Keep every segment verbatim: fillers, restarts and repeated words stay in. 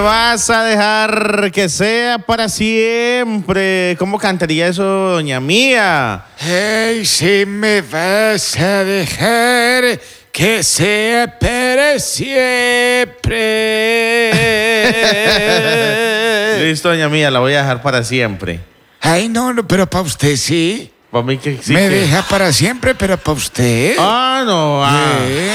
Vas a dejar que sea para siempre. ¿Cómo cantaría eso, doña Mía? Hey, si me vas a dejar que sea para siempre. Listo, doña Mía, la voy a dejar para siempre. Ay, no, no, pero para usted sí. Para mí que sí. Me que... deja para siempre, pero para usted. Ah, no. Ah. Eh,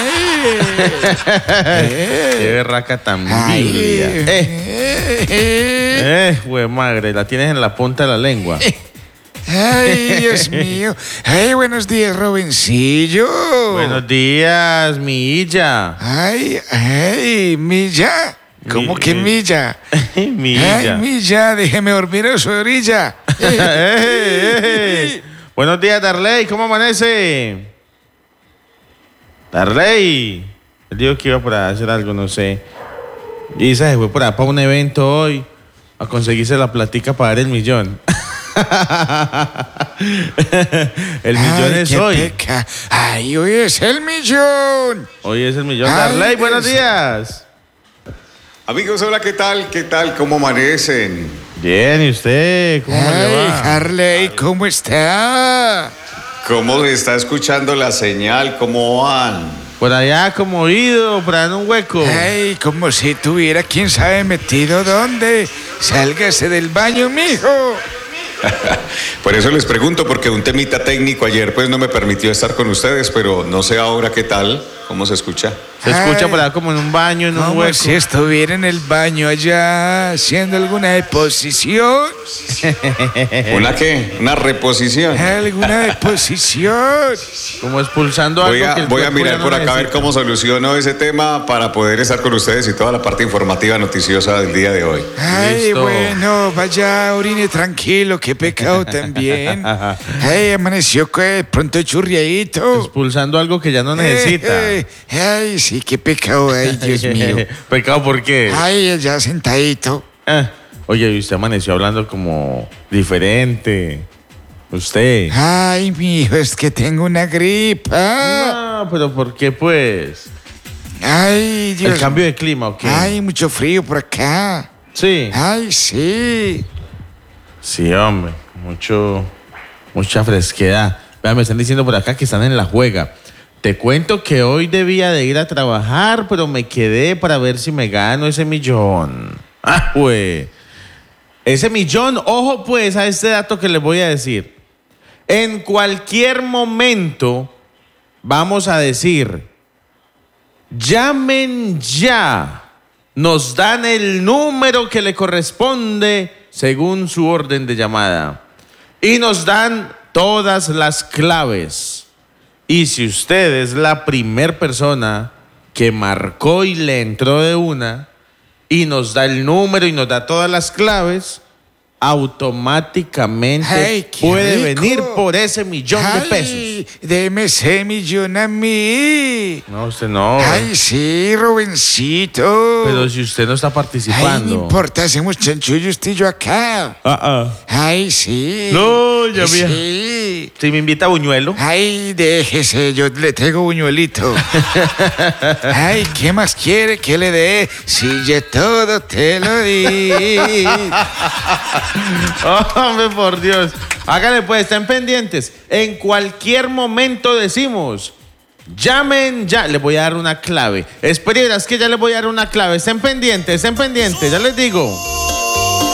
Qué berraca tan Ay, biblia. Eh, eh, eh, güey, madre, la tienes en la punta de la lengua. Ay, Dios mío. Ay, buenos días, Robencillo. Buenos días, mi Illa. Ay, ay, Milla. ¿Cómo Mi- que Milla? mi Ay, Illa. Milla, déjeme dormir a su orilla. Eh, eh. Buenos días, Darley. ¿Cómo amanece? Darley. Él dijo que iba por a hacer algo, no sé. Y se fue por allá para un evento hoy a conseguirse la platica para dar el millón. El millón Ay, es qué hoy. peca. Ay, hoy es el millón. Hoy es el millón. Ay, Darley, buenos eso. días. Amigos, hola, ¿qué tal? ¿Qué tal? ¿Cómo amanecen? Bien, ¿y usted? ¿Cómo le Ay, va? Harley, ¿cómo está? ¿Cómo se está escuchando la señal? ¿Cómo van? Por allá como oído, por allá en un hueco. Ay, como si tuviera quién sabe metido dónde. Sálgase del baño, mijo. Por eso les pregunto, porque un temita técnico ayer pues no me permitió estar con ustedes, pero no sé ahora qué tal, cómo se escucha. Se escucha Ay. por allá como en un baño, en un Como hueco. si estuviera en el baño allá haciendo alguna deposición. ¿Una qué? ¿Una reposición? ¿Alguna deposición? Como expulsando algo Voy que a, el voy a cuerpo ya mirar no por acá a ver necesita. cómo soluciono ese tema para poder estar con ustedes y toda la parte informativa noticiosa del día de hoy. Ay, Listo. bueno, vaya, orine tranquilo, qué pecado también. Ay, amaneció que de pronto churriadito. Expulsando algo que ya no necesita. Eh, eh, ay, sí, qué pecado, ay, Dios mío. Pecado, ¿por qué? Ay, allá sentadito. Ah, oye, y usted amaneció hablando como diferente. Usted. Ay, mi hijo, es que tengo una gripa. No, pero ¿por qué pues? Ay, Dios. ¿El cambio de clima o qué? Ay, mucho frío por acá. Sí. Ay, sí. Sí, hombre. Mucho, mucha fresquedad. Vean, me están diciendo por acá que están en la juega. Te cuento que hoy debía de ir a trabajar, pero me quedé para ver si me gano ese millón. Ah, pues. Ese millón, ojo pues a este dato que les voy a decir. En cualquier momento vamos a decir, llamen ya. Nos dan el número que le corresponde según su orden de llamada. Y nos dan todas las claves. Y si usted es la primer persona que marcó y le entró de una y nos da el número y nos da todas las claves, automáticamente Ay, qué puede rico. venir por ese millón de Ay, pesos. deme ese millón a mí. No, usted no. Ay, sí, Robencito. Pero si usted no está Ay, participando. no importa, hacemos chanchullo usted y yo acá. Ah, ah. Ay, sí. No, ya vi. Sí. Si me invita a Buñuelo. Ay, déjese, yo le traigo buñuelito. Ay, ¿qué más quiere que le dé? Si ya todo te lo di. Hombre, por Dios. Háganle pues, estén pendientes. En cualquier momento decimos, llamen ya. Les voy a dar una clave. Esperen, es que ya les voy a dar una clave. Estén pendientes, estén pendientes, ya les digo.